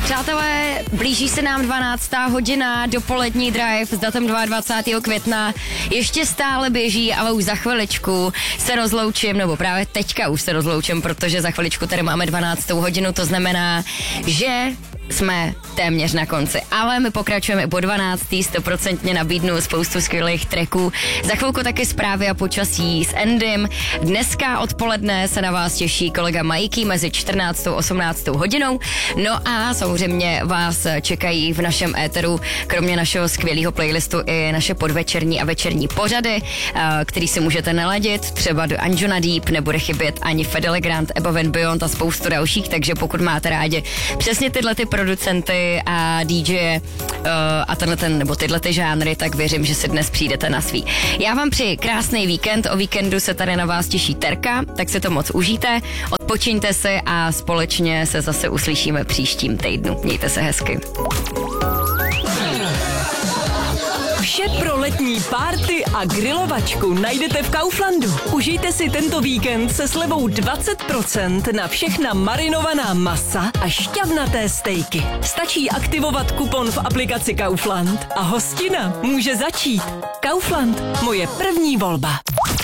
Přátelé, blíží se nám 12. hodina, dopolední drive s datem 22. května. Ještě stále běží, ale už za chviličku se rozloučím, nebo právě teďka už se rozloučím, protože za chviličku tady máme 12. hodinu, to znamená, že jsme téměř na konci, ale my pokračujeme po 12. 100% nabídnu spoustu skvělých tracků. Za chvilku taky zprávy a počasí s Endym. Dneska odpoledne se na vás těší kolega Majky mezi 14. a 18. hodinou. No a samozřejmě vás čekají v našem éteru, kromě našeho skvělého playlistu, i naše podvečerní a večerní pořady, který si můžete naladit. Třeba do Anjuna Deep nebude chybět ani Fedelegrant, Above and Beyond a spoustu dalších, takže pokud máte rádi přesně tyhle ty producenty a DJ a tyhle ty žánry, tak věřím, že si dnes přijdete na svý. Já vám přeji krásný víkend, o víkendu se tady na vás těší Terka, tak si to moc užijte, odpočiňte si a společně se zase uslyšíme příštím týdnu. Mějte se hezky. Vše pro letní párty a grilovačku najdete v Kauflandu. Užijte si tento víkend se slevou 20% na všechna marinovaná masa a šťavnaté stejky. Stačí aktivovat kupon v aplikaci Kaufland a hostina může začít. Kaufland, moje první volba.